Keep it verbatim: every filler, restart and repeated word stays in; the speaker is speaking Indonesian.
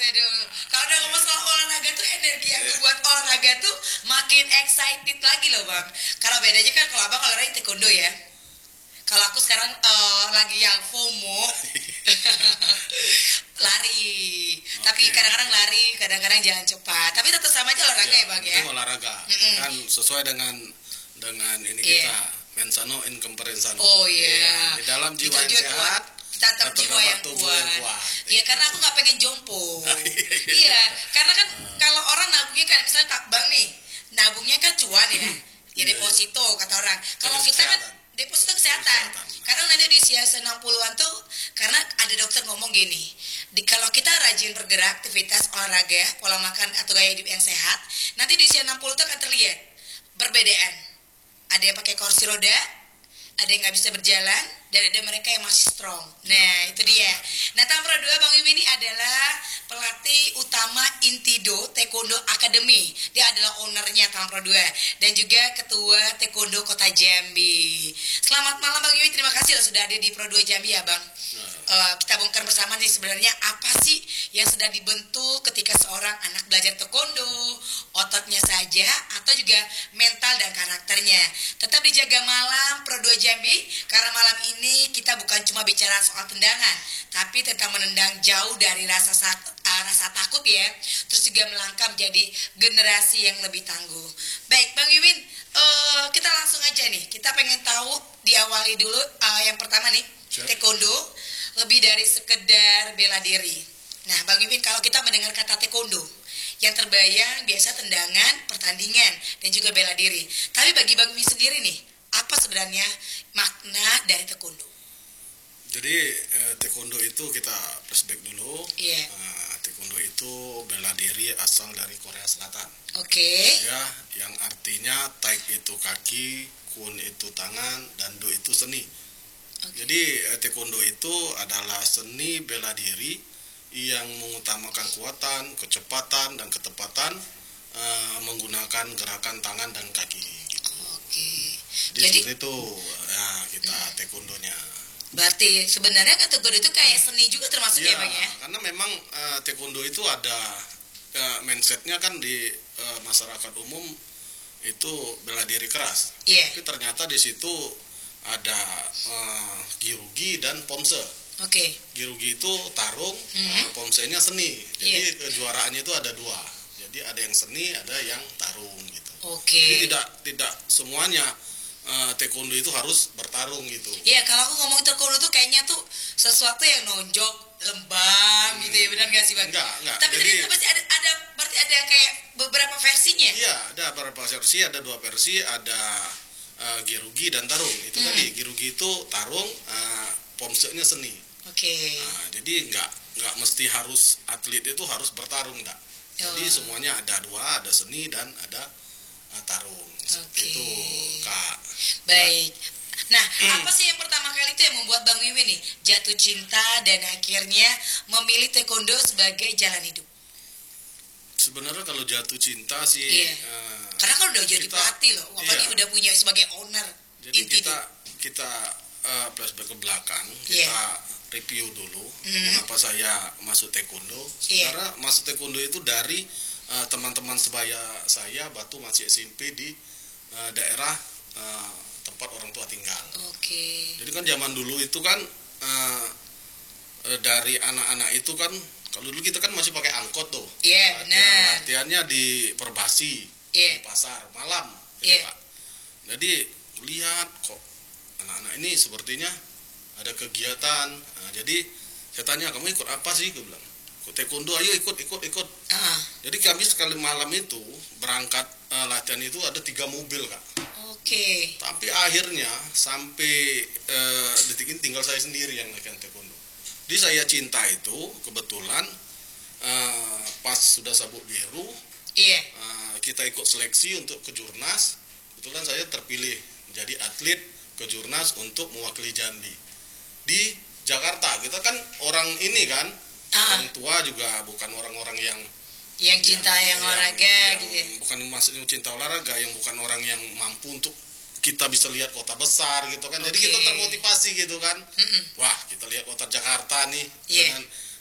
Waduh, kalau udah ngomong soal olahraga tuh energi yang buat olahraga tuh makin excited lagi loh bang. Kalau bedanya kan kalau abang olahraga taekwondo ya. Kalau aku sekarang uh, lagi yang FOMO lari. Okay. Tapi kadang-kadang lari, kadang-kadang jalan cepat. Tapi tetap sama aja olahraga ya, ya bang ya. Olahraga Mm-mm. kan sesuai dengan dengan ini yeah. kita mensano in comparison. Oh iya. Yeah. Di dalam jiwa yang sehat. Tetap jiwa yang kuat. Iya karena aku nggak pengen jompo. Iya karena kan uh. kalau orang nabungnya kan misalnya tak bang nih, nabungnya kan cuan ya, ya deposito kata orang. Kalau kita kan deposito kesehatan. kesehatan. Karena nanti di usia enam puluhan tuh, karena ada dokter ngomong gini, di, kalau kita rajin bergerak, aktivitas olahraga, pola makan atau gaya hidup yang sehat, nanti di usia enam puluh tuh akan terlihat perbedaan. Ada yang pakai kursi roda, ada yang nggak bisa berjalan, dan ada mereka yang masih strong. Nah itu dia. Nah Tampro dua Bang Wiwin ini adalah pelatih utama Intido Taekwondo Academy. Dia adalah ownernya Tampro dua dan juga ketua Taekwondo Kota Jambi. Selamat malam Bang Wiwin, terima kasih loh sudah ada di Pro dua Jambi ya Bang. Uh, kita bongkar bersama nih sebenarnya apa sih yang sedang dibentuk ketika seorang anak belajar taekwondo, ototnya saja atau juga mental dan karakternya. Tetap dijaga malam Pro dua Jambi karena malam ini kita bukan cuma bicara soal tendangan, tapi tentang menendang jauh dari rasa uh, rasa takut ya, terus juga melangkah menjadi generasi yang lebih tangguh. Baik Bang Wiwin, uh, kita langsung aja nih, kita pengen tahu diawali dulu uh, yang pertama nih, sure. Taekwondo lebih dari sekedar bela diri. Nah Bang Wiwin, kalau kita mendengar kata taekwondo, yang terbayang biasa tendangan, pertandingan, dan juga bela diri. Tapi bagi Bang Wiwin sendiri nih, apa sebenarnya makna dari taekwondo? Jadi eh, taekwondo itu kita flashback dulu. Yeah. Uh, taekwondo itu bela diri asal dari Korea Selatan. Oke. Okay. Ya, yang artinya taek itu kaki, kun itu tangan, dan do itu seni. Okay. Jadi eh, taekwondo itu adalah seni bela diri yang mengutamakan kekuatan, kecepatan, dan ketepatan uh, menggunakan gerakan tangan dan kaki. Gitu. Oke. Okay. Jadi, Jadi seperti itu ya kita hmm. taekwondonya. Berarti sebenarnya kan taekwondo itu kayak seni juga termasuk ya, ya Bang ya? Karena memang uh, taekwondo itu ada uh, mindsetnya kan di uh, masyarakat umum itu bela diri keras. Yeah. Tapi ternyata di situ ada uh, girugi dan pomse. Oke. Okay. Girugi itu tarung, mm-hmm. uh, pomsenya seni. Jadi yeah. kejuaraannya itu ada dua. Jadi ada yang seni, ada yang tarung gitu. Oke. Okay. Jadi tidak tidak semuanya uh, taekwondo itu harus bertarung gitu. Iya, yeah, kalau aku ngomong taekwondo tuh kayaknya tuh sesuatu yang nonjok, lembang hmm. gitu ya, benar nggak sih Bang? Enggak, enggak. Tapi Jadi, tadi pasti ada ada berarti ada kayak beberapa versinya. Iya, ada beberapa versi, ada dua versi, ada uh, girugi dan tarung. Itu hmm. tadi girugi itu tarung, uh, pomsenya seni. Oke. Okay. Nah, jadi nggak nggak mesti harus atlet itu harus bertarung, enggak. Jadi oh. semuanya ada dua, ada seni dan ada uh, tarung. Okay. Itu Kak. Baik. Nah, hmm. apa sih yang pertama kali itu yang membuat Bang Wiwin nih jatuh cinta dan akhirnya memilih taekwondo sebagai jalan hidup? Sebenarnya kalau jatuh cinta sih, iya. uh, karena kan udah jadi pelatih loh, apalagi iya. udah punya sebagai owner. Jadi Intido. kita kita uh, flashback ke belakang, kita yeah. review dulu mm. mengapa saya masuk taekwondo. Yeah. Karena masuk taekwondo itu dari uh, teman-teman sebaya saya waktu masih S M P di uh, daerah uh, tempat orang tua tinggal. Oke. Okay. Jadi kan zaman dulu itu kan uh, uh, dari anak-anak itu kan kalau dulu kita kan masih pakai angkot tuh. Iya, yeah, benar. Latihannya di Perbasi, yeah. di pasar malam gitu, yeah. Pak. Jadi lihat kok anak-anak ini sepertinya ada kegiatan. Nah, jadi saya tanya, kamu ikut apa sih? Gue bilang, ikut taekwondo, ayo ikut, ikut, ikut. Uh. Jadi kami sekali malam itu berangkat uh, latihan itu ada tiga mobil, Kak. Oke. Okay. Tapi akhirnya sampai uh, detik ini tinggal saya sendiri yang latihan taekwondo. Jadi saya cinta itu kebetulan uh, pas sudah sabuk biru, yeah. uh, kita ikut seleksi untuk ke Jurnas. Kebetulan saya terpilih menjadi atlet ke Jurnas untuk mewakili Jambi di Jakarta. Kita kan orang ini kan, uh. orang tua juga bukan orang-orang yang yang cinta yang, yang olahraga yang, gitu. Bukan maksudnya cinta olahraga, yang bukan orang yang mampu untuk kita bisa lihat kota besar gitu kan. Okay. Jadi kita termotivasi gitu kan. Mm-mm. Wah, kita lihat kota Jakarta nih, yeah. dengan